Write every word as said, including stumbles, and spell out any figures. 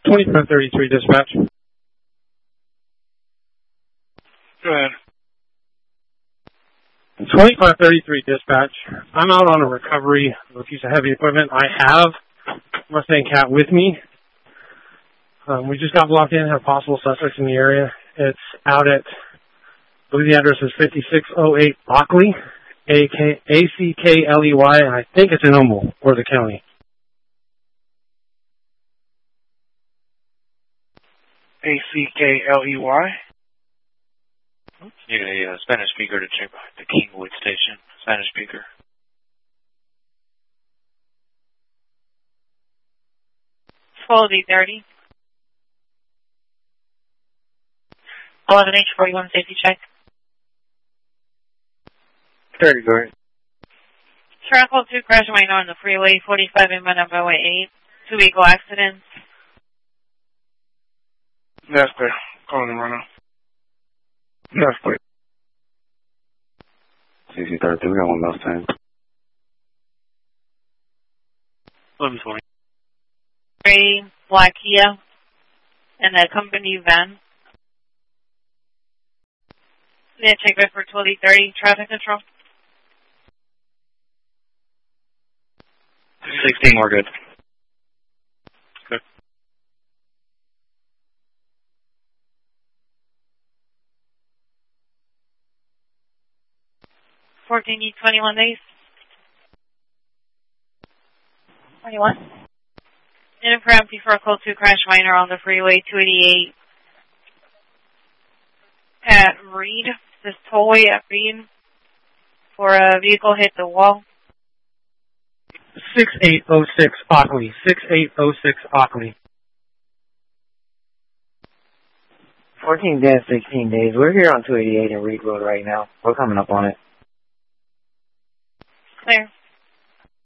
twenty-five thirty-three dispatch. Go ahead. twenty-five thirty-three dispatch. I'm out on a recovery of a piece of heavy equipment. I have Mustang Cat with me. Um, we just got blocked in, have possible suspects in the area. It's out at, I believe the address is fifty-six oh eight Ockley, A C K L E Y, and I think it's in Humboldt, or the county. A C K L E Y? Need a uh, Spanish speaker to check the Kingwood station. Spanish speaker. twelve D thirty. eleven H forty-one safety check. thirty, go ahead. Triangle two crash right now on the freeway, forty-five inbound of Highway eight. Two vehicle accidents. That's clear. Calling him right now. That's clear. C C thirty-two, we got one Mustang. eleven twenty. Gray, black Kia, and a company van. Yeah, check back for twelve D thirty, traffic control. sixteen, we're good. Good. fourteen D twenty-one days. twenty-one. In for empty for a code two crash minor on the freeway, two eighty-eight. At Reed, this tollway at Reed, for a vehicle hit the wall. six eight oh six Ockley, six eight oh six Ockley. fourteen dash sixteen days. We're here on two eighty-eight and Reed Road right now. We're coming up on it. Clear.